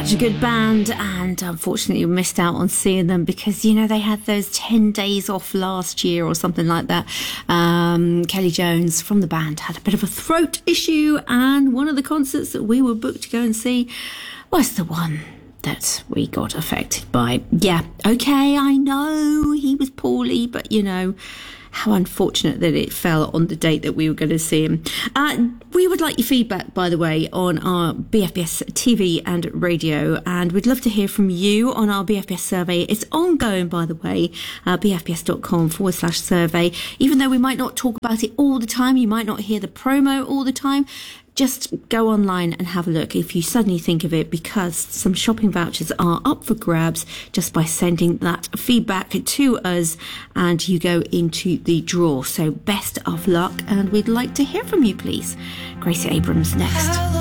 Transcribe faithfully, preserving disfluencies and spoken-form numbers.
such a good band, and unfortunately we missed out on seeing them because, you know, they had those ten days off last year or something like that. Um, Kelly Jones from the band had a bit of a throat issue, and one of the concerts that we were booked to go and see was the one that we got affected by. Yeah, okay, I know he was poorly, but, you know, how unfortunate that it fell on the date that we were going to see him. Uh, we would like your feedback, by the way, on our B F B S T V and radio, and we'd love to hear from you on our B F B S survey. It's ongoing, by the way, uh, bfbs.com forward slash survey. Even though we might not talk about it all the time, you might not hear the promo all the time, just go online and have a look if you suddenly think of it, because some shopping vouchers are up for grabs just by sending that feedback to us, and you go into the draw. So best of luck, and we'd like to hear from you, please. Gracie Abrams next.